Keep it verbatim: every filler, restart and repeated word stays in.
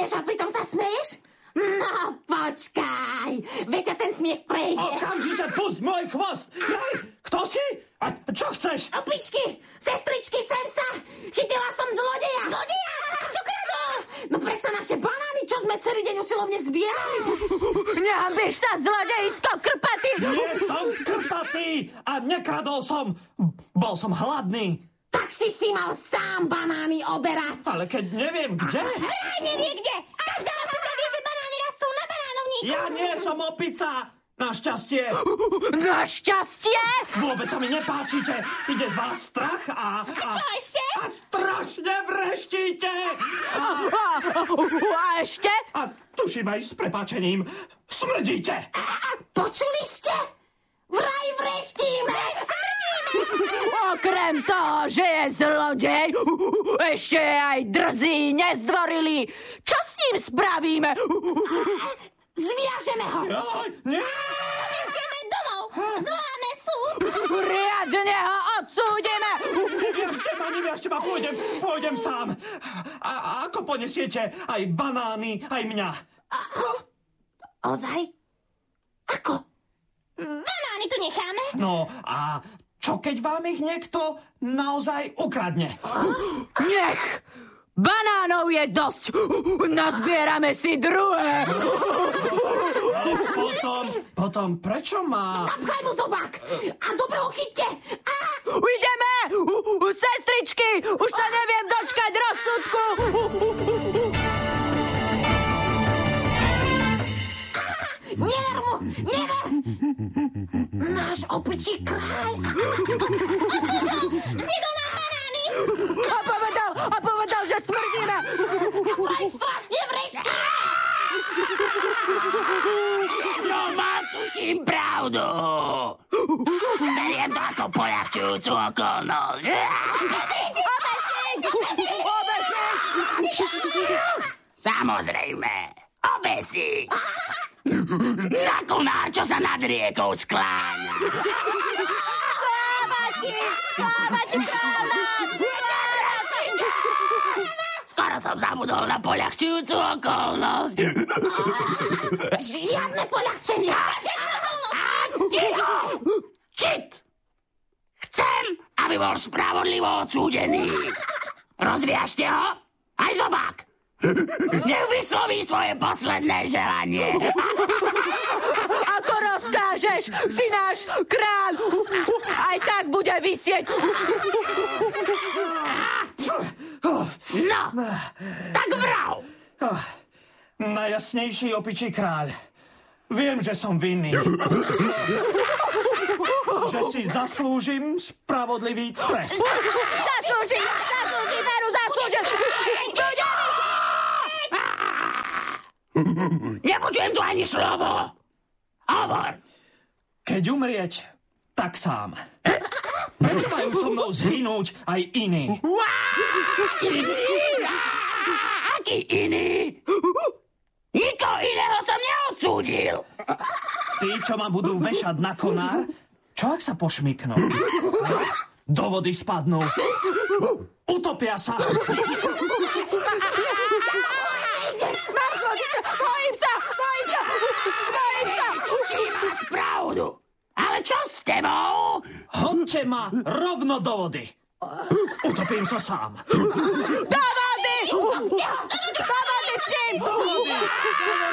Vieš, a pritom sa smeješ? No, počkaj. Veď ten smiech prejde. Okamžite pusť môj chvost. Jaj, kto si? A čo chceš? Opičky, sestričky, sem sa. Chytila som zlodeja. Zlodeja? Čo kradol? No predsa naše banány, čo sme celý deň usilovne zbierali. Nehambíš sa, zlodejsko krpatý. Nie som krpatý a nekradol som. Bol som hladný. Tak si si mal sám banány oberať. Ale keď neviem kde... Vraj nevie kde. Každá opica vie, že banány rastú na banánovníku. Ja nie som opica. Našťastie. Našťastie? Vôbec sa mi nepáčite. Ide z vás strach a... a Čo ešte? A strašne vreštíte. A, a, a ešte? A tuším aj s prepáčením. Smrdíte. Počuli ste? Vraj vreštíme. Okrem toho, že je zlodej, ešte je aj drzý, nezdvorilý. Čo s ním spravíme? Zviažeme ho. Jaj, nie. Nesieme domov. Zvoláme súd. Riadne ho odsúdime. Neviažte ma, neviažte ma, pôjdem, pôjdem sám. A, a ako ponesiete aj banány, aj mňa? Ozaj? Ako? Banány tu necháme. No a čo keď vám ich niekto naozaj ukradne? Nech! Banánov je dosť. Nazbierame si druhé. Ale potom, potom prečo má... Zapchaj mu zobák a dobro ho chyťte. A... Ideme! Sestričky, už sa neviem dočkať rozsudku. Never mu, never! Náš opičí kráľ. Zjedol nám banány. A povedal, a povedal, že smrdíme. Vraj strašne vreštíme. No mám tuším pravdu. Beriem to ako poľahčujúcu okolnosť. Samozrejme, obesi. Na konár, čo sa nad riekou skláňa. Sláva ti, sláva ti, kráľa. Skoro som zabudol na poľahčujúcu okolnosť. Žiadne poľahčenie. Ticho! Čit! Chcem, aby bol spravodlivo odsúdený. Rozviažte ho, aj zobák. Nech vysloví svoje posledné želanie. Ako rozkážeš, si náš kráľ. Aj tak bude visieť. No, tak vrav. Najjasnejší opičí kráľ. Viem, že som vinný. Že si zaslúžim spravodlivý trest. Zaslúžim, zaslúžim, veru, zaslúžim. Nepočujem tu ani slovo. Hovor. Keď umrieť, tak sám. Prečo majú so mnou zhynúť aj iní? Aký iný? Nikoho iného som neodsúdil. Tí, čo ma budú vešať na konár, čo ak sa pošmyknú? Do vody spadnú. Utopia sa. Bojím sa, bojím sa, bojím sa. Učí vás pravdu. Ale čo s tebou? Hodte ma rovno do vody. Utopím sa sám. Do vody! Do vody s ním! Do vody!